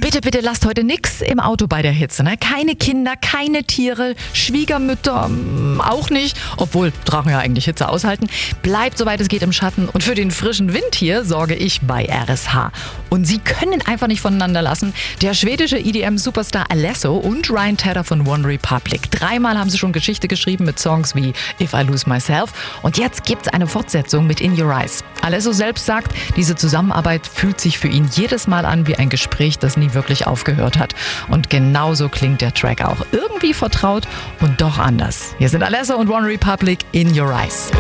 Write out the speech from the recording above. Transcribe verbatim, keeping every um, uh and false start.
Bitte, bitte lasst heute nix im Auto bei der Hitze. Ne? Keine Kinder, keine Tiere, Schwiegermütter mm, auch nicht. Obwohl Drachen ja eigentlich Hitze aushalten. Bleibt, soweit es geht, im Schatten. Und für den frischen Wind hier sorge ich bei R S H. Und sie können einfach nicht voneinander lassen. Der schwedische E D M-Superstar Alesso und Ryan Tedder von One Republic. Dreimal haben sie schon Geschichte geschrieben mit Songs wie If I Lose Myself. Und jetzt gibt's eine Fortsetzung mit In Your Eyes. Alesso selbst sagt, diese Zusammenarbeit fühlt sich für ihn jedes Mal an wie ein Gespräch, das nie wirklich aufgehört hat. Und genauso klingt der Track auch. Irgendwie vertraut und doch anders. Hier sind Alesso und One Republic, In Your Eyes.